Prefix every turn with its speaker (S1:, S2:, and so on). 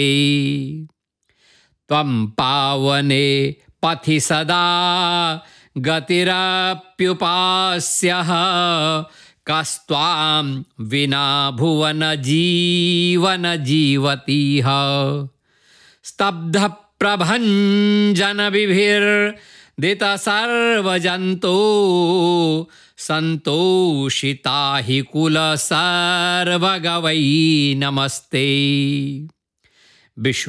S1: त्वं पावने पथि सदा गतिरप्युपास्यः कस्त्वां विना भुवन जीवन जीवतीह स्तब्ध प्रभंजन विभिर्दित सर्वजंतो संतोषिता हि कुल सर्वगवै नमस्ते। विश्व